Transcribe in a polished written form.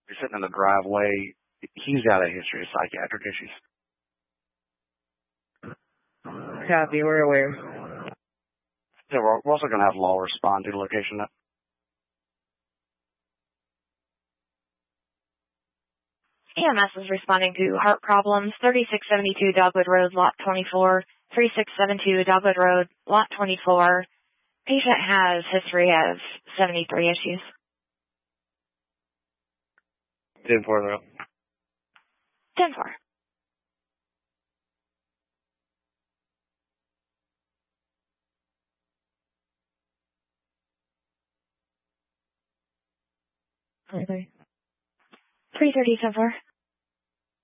He's sitting in the driveway. He's got a history of psychiatric issues. Copy, we're aware. Yeah, we're also going to have law respond to the location. EMS is responding to heart problems, 3672 Dogwood Road, Lot 24, 3672 Dogwood Road, Lot 24. Patient has history of 73 issues. 10-4. 10-4. Okay. 330 10-4.